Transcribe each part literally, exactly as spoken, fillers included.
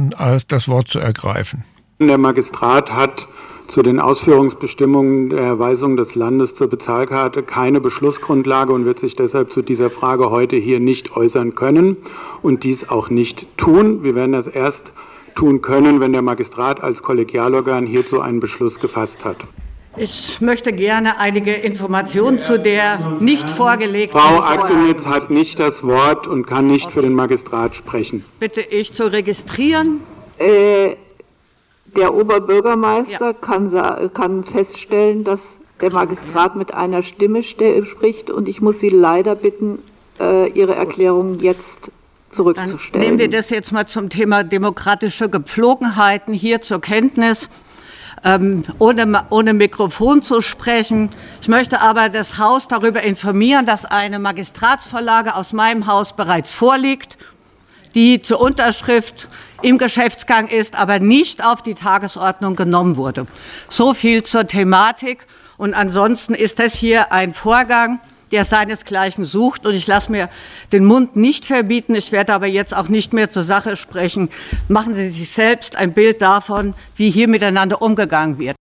dann das Wort zu ergreifen. Der Magistrat hat zu den Ausführungsbestimmungen der Erweisung des Landes zur Bezahlkarte keine Beschlussgrundlage und wird sich deshalb zu dieser Frage heute hier nicht äußern können und dies auch nicht tun. Wir werden das erst tun können, wenn der Magistrat als Kollegialorgan hierzu einen Beschluss gefasst hat. Ich möchte gerne einige Informationen zu der nicht vorgelegten... Frau Aktenitz hat nicht das Wort und kann nicht für den Magistrat sprechen. Bitte ich zu registrieren. Äh, der Oberbürgermeister ja. kann, kann feststellen, dass der Magistrat mit einer Stimme spricht und ich muss Sie leider bitten, äh, Ihre Erklärung jetzt zurückzustellen. Dann nehmen wir das jetzt mal zum Thema demokratische Gepflogenheiten hier zur Kenntnis. Ähm, ohne, ohne Mikrofon zu sprechen. Ich möchte aber das Haus darüber informieren, dass eine Magistratsvorlage aus meinem Haus bereits vorliegt, die zur Unterschrift im Geschäftsgang ist, aber nicht auf die Tagesordnung genommen wurde. So viel zur Thematik. Und ansonsten ist das hier ein Vorgang, der seinesgleichen sucht. Und ich lasse mir den Mund nicht verbieten. Ich werde aber jetzt auch nicht mehr zur Sache sprechen. Machen Sie sich selbst ein Bild davon, wie hier miteinander umgegangen wird.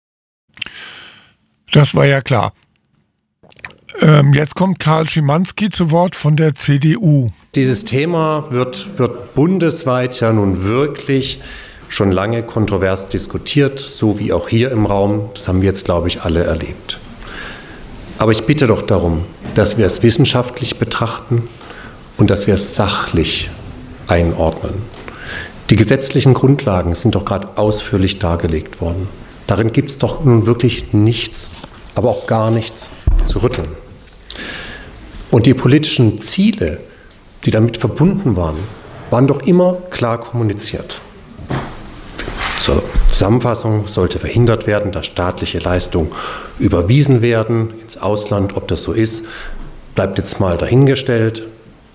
Das war ja klar. Ähm, jetzt kommt Karl Schimanski zu Wort von der C D U. Dieses Thema wird, wird bundesweit ja nun wirklich schon lange kontrovers diskutiert, so wie auch hier im Raum. Das haben wir jetzt, glaube ich, alle erlebt. Aber ich bitte doch darum, dass wir es wissenschaftlich betrachten und dass wir es sachlich einordnen. Die gesetzlichen Grundlagen sind doch gerade ausführlich dargelegt worden. Darin gibt es doch nun wirklich nichts, aber auch gar nichts zu rütteln. Und die politischen Ziele, die damit verbunden waren, waren doch immer klar kommuniziert. Zur Zusammenfassung sollte verhindert werden, dass staatliche Leistungen überwiesen werden ins Ausland. Ob das so ist, bleibt jetzt mal dahingestellt.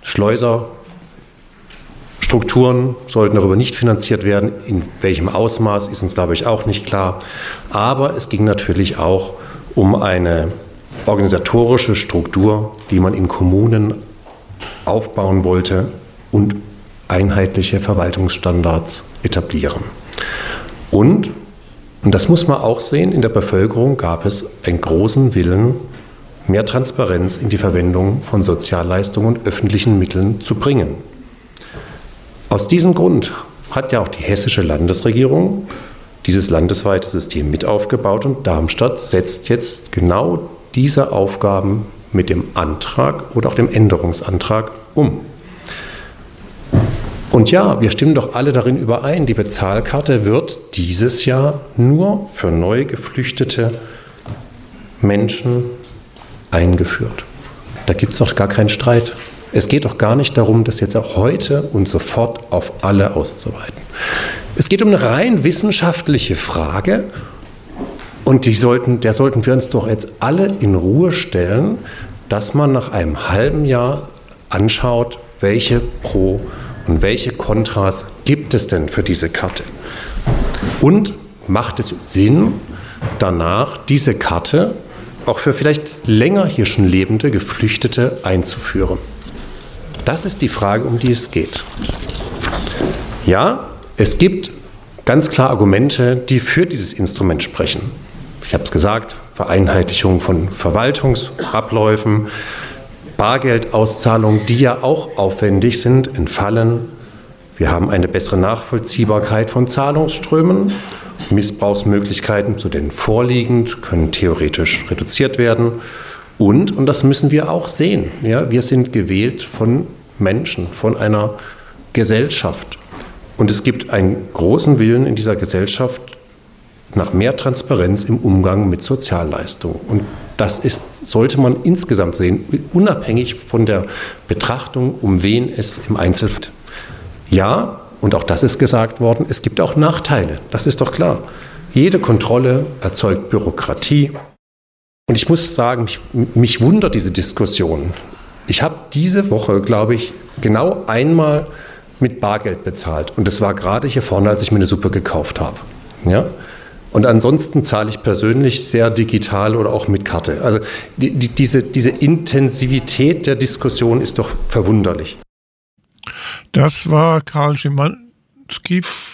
Schleuserstrukturen sollten darüber nicht finanziert werden. In welchem Ausmaß ist uns, glaube ich, auch nicht klar. Aber es ging natürlich auch um eine organisatorische Struktur, die man in Kommunen aufbauen wollte und einheitliche Verwaltungsstandards etablieren. Und, und das muss man auch sehen, in der Bevölkerung gab es einen großen Willen, mehr Transparenz in die Verwendung von Sozialleistungen und öffentlichen Mitteln zu bringen. Aus diesem Grund hat ja auch die hessische Landesregierung dieses landesweite System mit aufgebaut und Darmstadt setzt jetzt genau diese Aufgaben mit dem Antrag oder auch dem Änderungsantrag um. Und ja, wir stimmen doch alle darin überein, die Bezahlkarte wird dieses Jahr nur für neu geflüchtete Menschen eingeführt. Da gibt es doch gar keinen Streit. Es geht doch gar nicht darum, das jetzt auch heute und sofort auf alle auszuweiten. Es geht um eine rein wissenschaftliche Frage und die sollten, der sollten wir uns doch jetzt alle in Ruhe stellen, dass man nach einem halben Jahr anschaut, welche Pro- und welche Kontras gibt es denn für diese Karte? Und macht es Sinn, danach diese Karte auch für vielleicht länger hier schon lebende Geflüchtete einzuführen? Das ist die Frage, um die es geht. Ja, es gibt ganz klar Argumente, die für dieses Instrument sprechen. Ich habe es gesagt, Vereinheitlichung von Verwaltungsabläufen, Bargeldauszahlungen, die ja auch aufwendig sind, entfallen. Wir haben eine bessere Nachvollziehbarkeit von Zahlungsströmen. Missbrauchsmöglichkeiten, zu denen vorliegend, können theoretisch reduziert werden. Und, und das müssen wir auch sehen, ja, wir sind gewählt von Menschen, von einer Gesellschaft. Und es gibt einen großen Willen in dieser Gesellschaft nach mehr Transparenz im Umgang mit Sozialleistungen. Und das ist, sollte man insgesamt sehen, unabhängig von der Betrachtung, um wen es im Einzelfall geht. Ja, und auch das ist gesagt worden, es gibt auch Nachteile, das ist doch klar. Jede Kontrolle erzeugt Bürokratie. Und ich muss sagen, mich, mich wundert diese Diskussion. Ich habe diese Woche, glaube ich, genau einmal mit Bargeld bezahlt. Und das war gerade hier vorne, als ich mir eine Suppe gekauft habe. Ja? Und ansonsten zahle ich persönlich sehr digital oder auch mit Karte. Also die, die, diese, diese Intensivität der Diskussion ist doch verwunderlich. Das war Karl Schimanski